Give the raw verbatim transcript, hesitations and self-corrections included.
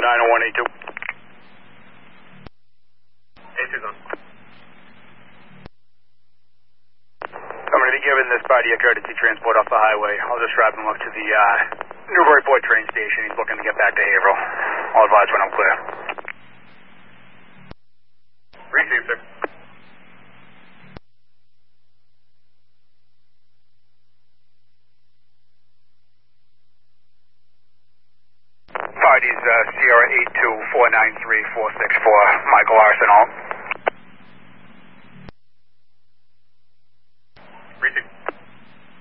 nine oh one eight two. eight two's on. I'm going to be giving this body a courtesy transport off the highway. I'll just drive him up to the uh, Newburyport train station. He's looking to get back to Haverhill. I'll advise when I'm clear. Received, sir. Parties uh, Sierra eight two four nine three four six four. Michael Arsenal.